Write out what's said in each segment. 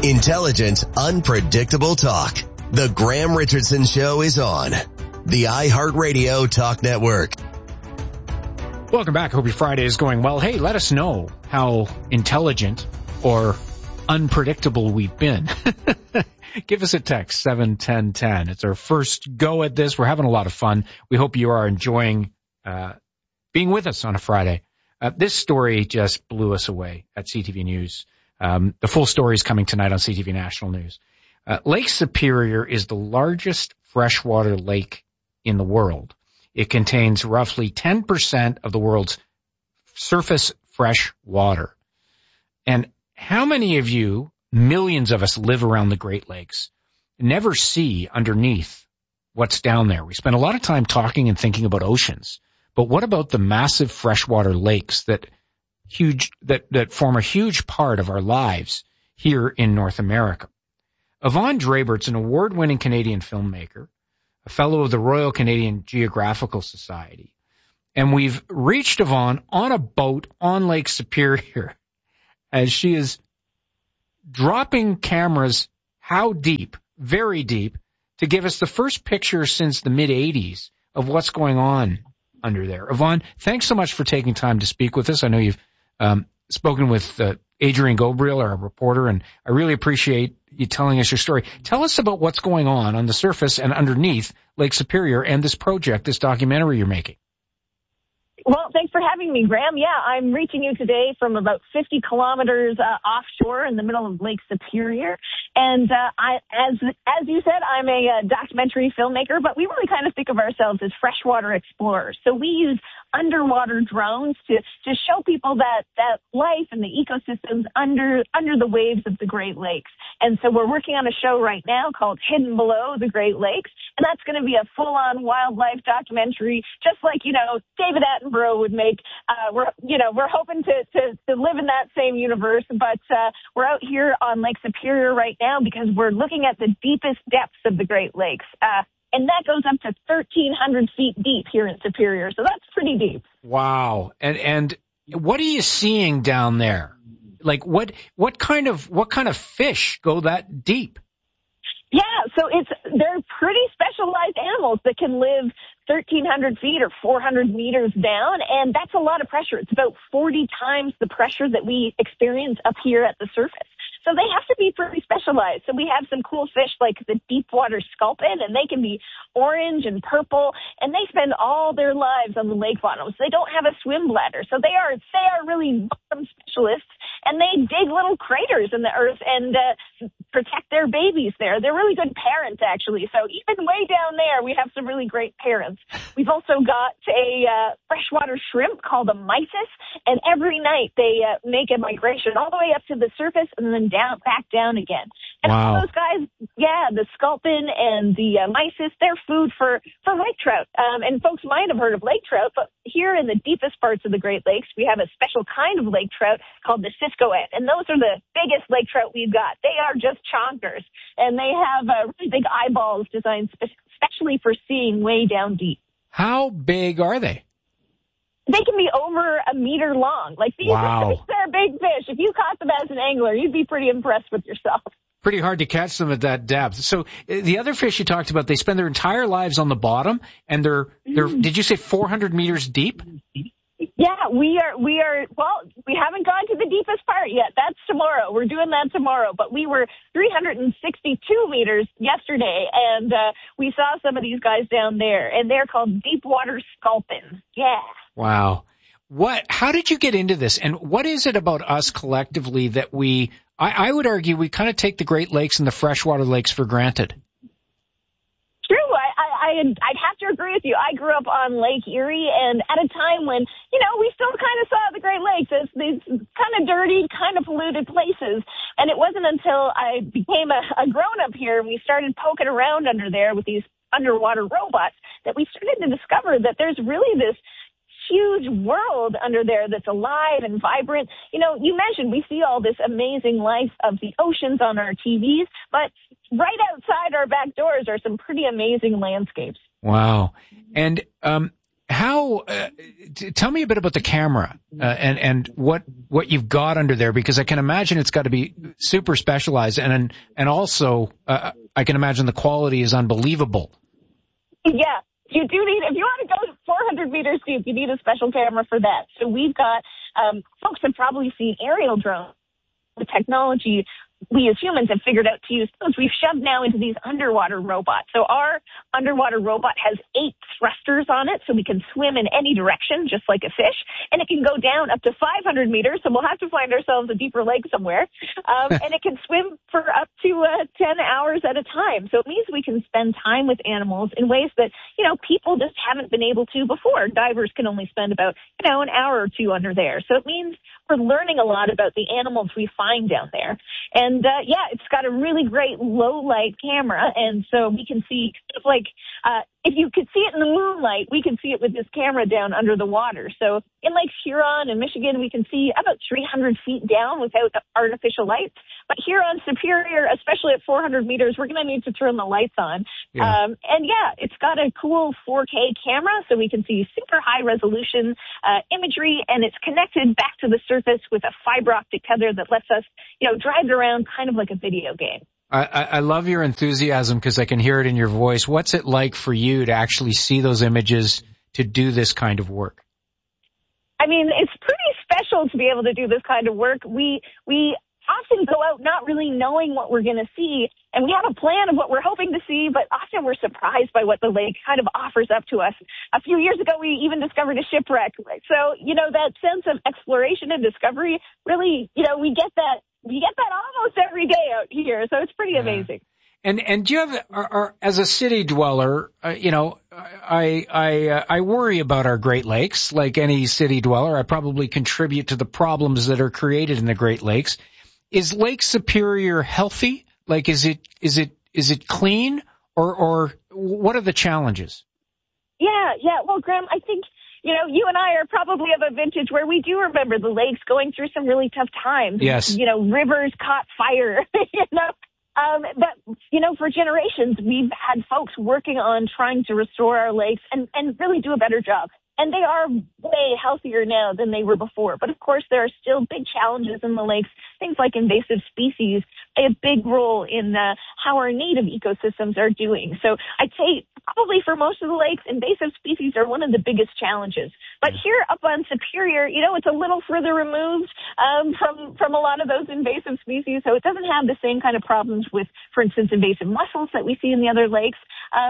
Intelligent, unpredictable talk. The Graham Richardson Show is on the iHeartRadio Talk Network. Welcome back. Hope your Friday is going well. Hey, let us know how intelligent or unpredictable we've been. Give us a text, 71010. It's our first go at this. We're having a lot of fun. We hope you are enjoying being with us on a Friday. This story just blew us away at CTV News. The full story is coming tonight on CTV National News. Lake Superior is the largest freshwater lake in the world. It contains roughly 10% of the world's surface fresh water. And how many of you, millions of us, live around the Great Lakes, never see underneath what's down there? We spend a lot of time talking and thinking about oceans. But what about the massive freshwater lakes that form a huge part of our lives here in North America? Yvonne Drabert's an award-winning Canadian filmmaker, a fellow of the Royal Canadian Geographical Society. And we've reached Yvonne on a boat on Lake Superior as she is dropping cameras how deep, very deep, to give us the first picture since the mid-'80s of what's going on under there. Yvonne, thanks so much for taking time to speak with us. I know you've spoken with Adrian Gobriel, our reporter, and I really appreciate you telling us your story. Tell us about what's going on the surface and underneath Lake Superior and this project, this documentary you're making. Well, thanks for having me, Graham. Yeah, I'm reaching you today from about 50 kilometers offshore in the middle of Lake Superior. And as you said, I'm a documentary filmmaker, but we really kind of think of ourselves as freshwater explorers. So we use underwater drones to show people that life and the ecosystems under the waves of the Great Lakes. And so we're working on a show right now called Hidden Below the Great Lakes, and that's going to be a full-on wildlife documentary, just like, David Attenborough would make. We're hoping to live in that same universe, but we're out here on Lake Superior right now because we're looking at the deepest depths of the Great Lakes. And that goes up to 1,300 feet deep here in Superior, so that's pretty deep. Wow. And what are you seeing down there? Like what kind of fish go that deep? Yeah, so they're pretty specialized animals that can live 1,300 feet or 400 meters down, and that's a lot of pressure. It's about 40 times the pressure that we experience up here at the surface. So they have to be pretty specialized. So we have some cool fish like the deep water sculpin, and they can be orange and purple, and they spend all their lives on the lake bottom. So they don't have a swim bladder. So they are really bottom specialists, and they dig little craters in the earth and protect their babies there. They're really good parents, actually. So even way down there, we have some really great parents. We've also got a freshwater shrimp called a mysis, and every night they make a migration all the way up to the surface and then back down again. And wow. All those guys, the sculpin and the mysis, they're food for lake trout. And folks might have heard of lake trout, but here in the deepest parts of the Great Lakes, we have a special kind of lake trout called the Siskoet. And those are the biggest lake trout we've got. They are just chonkers. And they have really big eyeballs designed especially for seeing way down deep. How big are they? They can be over a meter long. Like these wow. They're big fish. If you caught them as an angler, you'd be pretty impressed with yourself. Pretty hard to catch them at that depth. So the other fish you talked about, they spend their entire lives on the bottom, and they're did you say 400 meters deep? Yeah, we are, well, we haven't gone to the deepest part yet. That's tomorrow. We're doing that tomorrow. But we were 362 meters yesterday, and we saw some of these guys down there, and they're called deep water sculpins. Yeah. Wow. How did you get into this? And what is it about us collectively that I would argue we kind of take the Great Lakes and the freshwater lakes for granted? True. I'd have to agree with you. I grew up on Lake Erie, and at a time when, we still kind of saw the Great Lakes as these kind of dirty, kind of polluted places. And it wasn't until I became a grown-up here and we started poking around under there with these underwater robots that we started to discover that there's really this huge world under there that's alive and vibrant. You mentioned we see all this amazing life of the oceans on our TVs, but right outside our back doors are some pretty amazing landscapes. Wow. And How? Tell me a bit about the camera and what you've got under there, because I can imagine it's got to be super specialized, and also I can imagine the quality is unbelievable. Yeah, you do need, if you want to go 400 meters deep, you need a special camera for that. So we've got, folks have probably seen aerial drones. The technology we as humans have figured out to use those. We've shoved now into these underwater robots. So our underwater robot has 8 thrusters on it, so we can swim in any direction, just like a fish. And it can go down up to 500 meters, so we'll have to find ourselves a deeper lake somewhere. And it can swim for up to 10 hours at a time. So it means we can spend time with animals in ways that, people just haven't been able to before. Divers can only spend about, an hour or 2 under there. So it means we're learning a lot about the animals we find down there. And, it's got a really great low-light camera, and so we can see, if you could see it in the moonlight, we can see it with this camera down under the water. So in Lake Huron and Michigan, we can see about 300 feet down without artificial lights. But here on Superior, especially at 400 meters, we're going to need to turn the lights on. Yeah. It's got a cool 4K camera, so we can see super high-resolution imagery, and it's connected back to the surface with a fiber optic tether that lets us, drive around kind of like a video game. I love your enthusiasm because I can hear it in your voice. What's it like for you to actually see those images, to do this kind of work? I mean, it's pretty special to be able to do this kind of work. We often go out not really knowing what we're going to see, and we have a plan of what we're hoping to see, but often we're surprised by what the lake kind of offers up to us. A few years ago, we even discovered a shipwreck. So, that sense of exploration and discovery, really, we get that almost every day out here, so it's pretty amazing. And do you have, as a city dweller, I worry about our Great Lakes. Like any city dweller, I probably contribute to the problems that are created in the Great Lakes. Is Lake Superior healthy? Like, is it clean, or what are the challenges? Yeah. Well, Graham, I think, you and I are probably of a vintage where we do remember the lakes going through some really tough times. Yes. Rivers caught fire, but, for generations, we've had folks working on trying to restore our lakes and really do a better job. And they are way healthier now than they were before. But, of course, there are still big challenges in the lakes. Things like invasive species play a big role in how our native ecosystems are doing. So I'd say probably for most of the lakes, invasive species are one of the biggest challenges. But here up on Superior, it's a little further removed from a lot of those invasive species. So it doesn't have the same kind of problems with, for instance, invasive mussels that we see in the other lakes.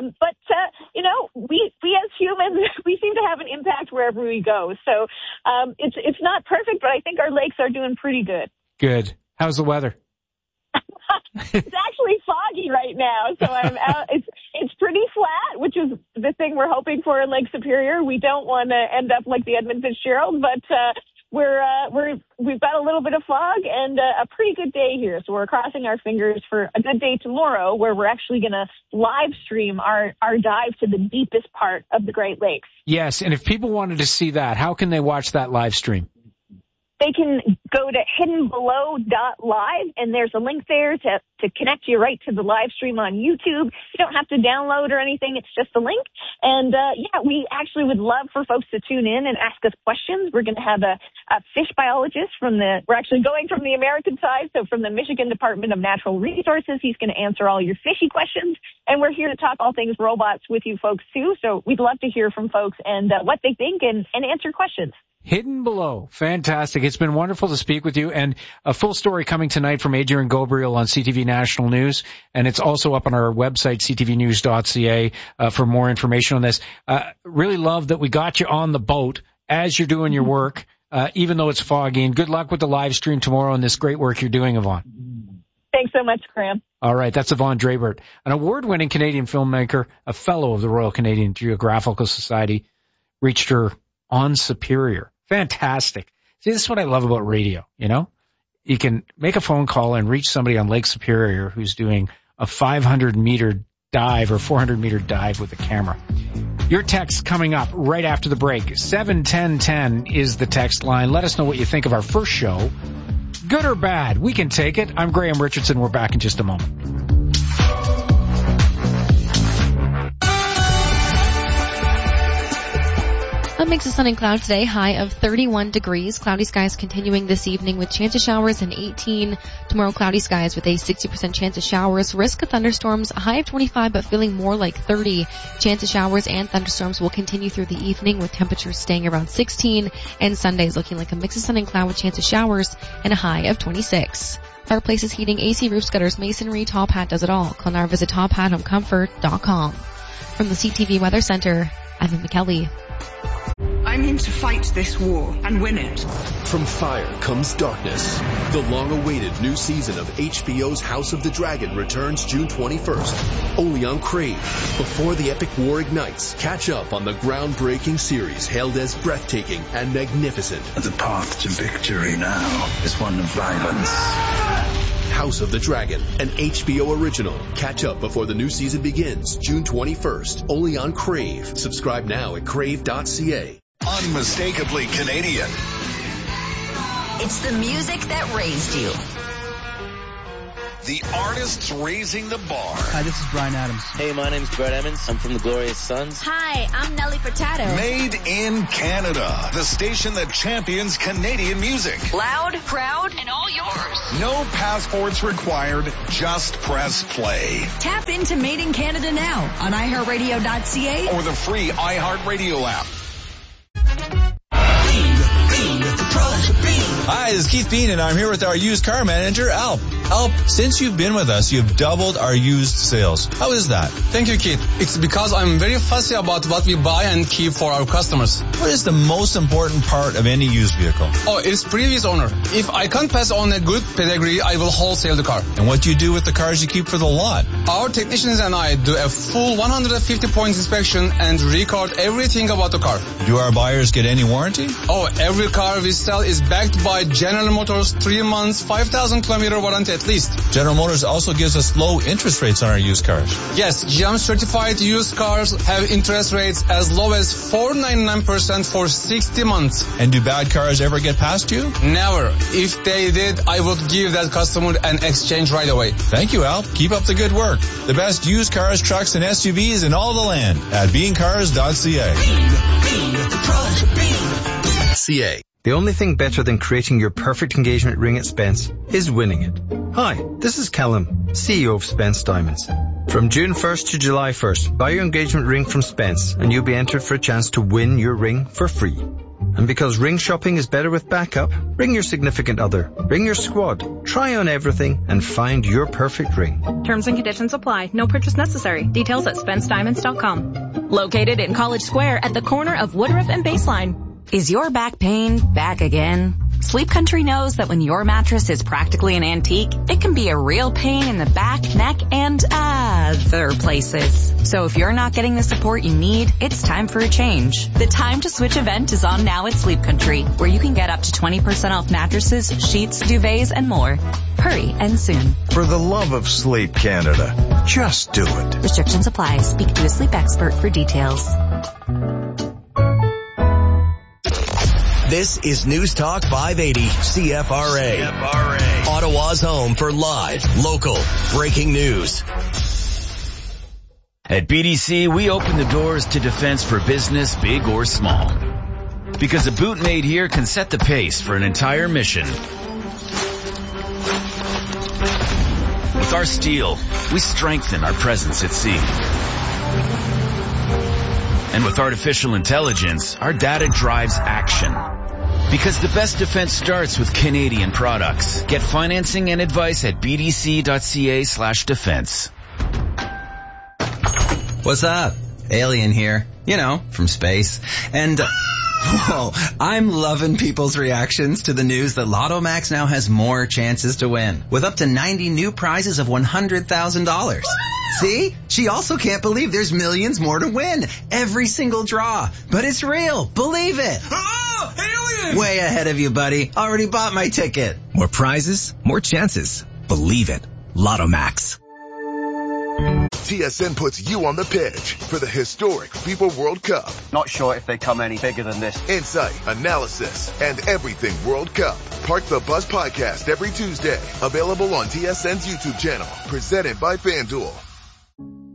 We as humans, we seem to have an impact wherever we go. So it's not perfect, but I think our lakes are doing pretty good. Good. How's the weather? It's actually foggy right now, so I'm out. It's pretty flat, which is the thing we're hoping for in Lake Superior. We don't want to end up like the Edmund Fitzgerald, but we've got a little bit of fog and a pretty good day here. So we're crossing our fingers for a good day tomorrow, where we're actually going to live stream our dive to the deepest part of the Great Lakes. Yes, and if people wanted to see that, how can they watch that live stream? They can go to hiddenbelow.live, and there's a link there to connect you right to the live stream on YouTube. You don't have to download or anything. It's just a link. And, we actually would love for folks to tune in and ask us questions. We're going to have a fish biologist we're actually going from the American side, so from the Michigan Department of Natural Resources. He's going to answer all your fishy questions. And we're here to talk all things robots with you folks, too. So we'd love to hear from folks and what they think and answer questions. Hidden Below. Fantastic. It's been wonderful to speak with you. And a full story coming tonight from Adrian Gobriel on CTV National News. And it's also up on our website, ctvnews.ca, for more information on this. Really love that we got you on the boat as you're doing your work, even though it's foggy. And good luck with the live stream tomorrow and this great work you're doing, Yvonne. Thanks so much, Graham. All right. That's Yvonne Drabert, an award-winning Canadian filmmaker, a fellow of the Royal Canadian Geographical Society. Reached her on Superior. Fantastic. See, this is what I love about radio, You can make a phone call and reach somebody on Lake Superior who's doing a 500-meter dive or 400-meter dive with a camera. Your text coming up right after the break. 71010 is the text line. Let us know what you think of our first show. Good or bad, we can take it. I'm Graham Richardson. We're back in just a moment. a mix of sun and cloud today, high of 31 degrees. Cloudy skies continuing this evening with chance of showers and 18. Tomorrow, cloudy skies with a 60% chance of showers. Risk of thunderstorms, a high of 25 but feeling more like 30. Chance of showers and thunderstorms will continue through the evening with temperatures staying around 16. And Sunday is looking like a mix of sun and cloud with chance of showers and a high of 26. Fireplaces, heating, AC, roof gutters, masonry, Top Hat does it all. Call now or visit TopHatHomeComfort.com. From the CTV Weather Center, I'm McKelly. I'm in to fight this war and win it. From fire comes darkness. The long-awaited new season of HBO's House of the Dragon returns June 21st, only on Crave. Before the epic war ignites, catch up on the groundbreaking series hailed as breathtaking and magnificent. The path to victory now is one of violence. House of the Dragon, an HBO original. Catch up before the new season begins, June 21st, only on Crave. Subscribe now at crave.ca. Unmistakably Canadian. It's the music that raised you. The artists raising the bar. Hi, this is Bryan Adams. Hey, my name's Brett Emmons. I'm from the Glorious Sons. Hi, I'm Nelly Furtado. Made in Canada. The station that champions Canadian music. Loud, proud, and all yours. No passports required. Just press play. Tap into Made in Canada now on iHeartRadio.ca or the free iHeartRadio app. Hi, this is Keith Bean, and I'm here with our used car manager, Alp. Alp, since you've been with us, you've doubled our used sales. How is that? Thank you, Keith. It's because I'm very fussy about what we buy and keep for our customers. What is the most important part of any used vehicle? Oh, it's previous owner. If I can't pass on a good pedigree, I will wholesale the car. And what do you do with the cars you keep for the lot? Our technicians and I do a full 150 points inspection and record everything about the car. Do our buyers get any warranty? Oh, every car we sell is backed by General Motors 3 months, 5,000 kilometer warranty at least. General Motors also gives us low interest rates on our used cars. Yes, GM certified used cars have interest rates as low as 4.99% for 60 months. And do bad cars ever get past you? Never. If they did, I would give that customer an exchange right away. Thank you, Al. Keep up the good work. The best used cars, trucks, and SUVs in all the land at beancars.ca. CA. The only thing better than creating your perfect engagement ring at Spence is winning it. Hi, this is Callum, CEO of Spence Diamonds. From June 1st to July 1st, buy your engagement ring from Spence and you'll be entered for a chance to win your ring for free. And because ring shopping is better with backup, bring your significant other, bring your squad, try on everything and find your perfect ring. Terms and conditions apply. No purchase necessary. Details at SpenceDiamonds.com. Located in College Square at the corner of Woodruff and Baseline. Is your back pain back again? Sleep Country knows that when your mattress is practically an antique, it can be a real pain in the back, neck, and other places. So if you're not getting the support you need, it's time for a change. The Time to Switch event is on now at Sleep Country, where you can get up to 20% off mattresses, sheets, duvets, and more. Hurry and soon. For the love of Sleep Canada, just do it. Restrictions apply. Speak to a sleep expert for details. This is News Talk 580 CFRA. Ottawa's home for live, local, breaking news. At BDC, we open the doors to defense for business, big or small. Because a boot made here can set the pace for an entire mission. With our steel, we strengthen our presence at sea. And with artificial intelligence, our data drives action. Because the best defense starts with Canadian products. Get financing and advice at bdc.ca/defense. What's up? Alien here. You know, from space. And, whoa, I'm loving people's reactions to the news that Lotto Max now has more chances to win. With up to 90 new prizes of $100,000. See? She also can't believe there's millions more to win. Every single draw. But it's real. Believe it. Oh, alien! Way ahead of you, buddy. Already bought my ticket. More prizes, more chances. Believe it. Lotto Max. TSN puts you on the pitch for the historic FIFA World Cup. Not sure if they come any bigger than this. Insight, analysis, and everything World Cup. Park the Bus podcast every Tuesday. Available on TSN's YouTube channel. Presented by FanDuel.